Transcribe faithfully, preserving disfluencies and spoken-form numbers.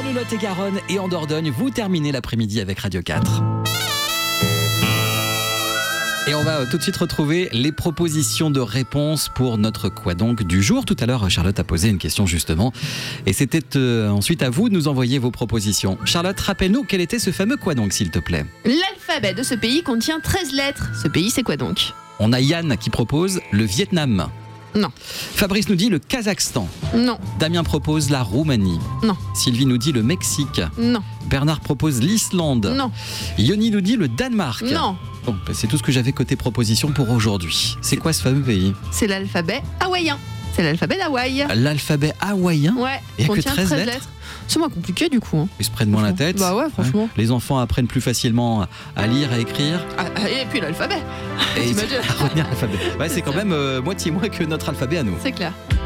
le Lot-et-Garonne et en Dordogne, vous terminez l'après-midi avec Radio quatre. Et on va tout de suite retrouver les propositions de réponses pour notre Quoi donc du jour. Tout à l'heure, Charlotte a posé une question justement. Et c'était euh, ensuite à vous de nous envoyer vos propositions. Charlotte, rappelle-nous quel était ce fameux Quoi donc, s'il te plaît. L'alphabet de ce pays contient treize lettres. Ce pays, c'est quoi donc ? On a Yann qui propose le Vietnam. Non. Fabrice nous dit le Kazakhstan. Non. Damien propose la Roumanie. Non. Sylvie nous dit le Mexique. Non. Bernard propose l'Islande. Non. Yoni nous dit le Danemark. Non. Bon, bah, c'est tout ce que j'avais côté proposition pour aujourd'hui. C'est quoi ce fameux pays ? C'est l'alphabet hawaïen. C'est l'alphabet d'Hawaï. L'alphabet hawaïen ? Ouais. Il y a que contient treize lettres. C'est moins compliqué du coup. Hein. Ils se prennent moins la tête. Bah ouais, franchement. Ouais. Les enfants apprennent plus facilement à lire, à écrire. Ah, et puis l'alphabet. Et T'imagines ? à retenir l'alphabet. Ouais, c'est quand même euh, moitié moins que notre alphabet à nous. C'est clair.